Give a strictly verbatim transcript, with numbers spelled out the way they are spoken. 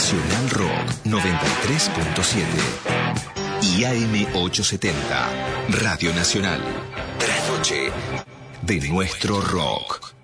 Nacional Rock noventa y tres punto siete y A M ochocientos setenta, Radio Nacional. Trasnoche de nuestro rock.